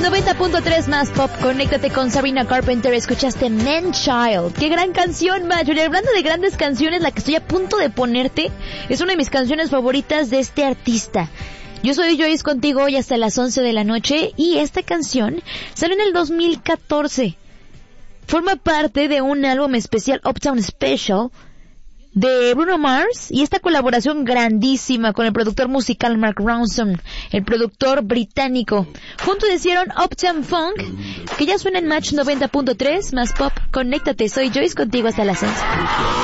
90.3 más pop, conéctate con Sabrina Carpenter, escuchaste Man Child. ¡Qué gran canción, Mayo! Y hablando de grandes canciones, la que estoy a punto de ponerte es una de mis canciones favoritas de este artista. Yo soy Joyce contigo hoy hasta las 11 de la noche y esta canción salió en el 2014. Forma parte de un álbum especial, Uptown Special, de Bruno Mars, y esta colaboración grandísima con el productor musical Mark Ronson, el productor británico. Juntos hicieron Uptown Funk, que ya suena en Match 90.3 más pop. Conéctate, soy Joyce contigo hasta las 11.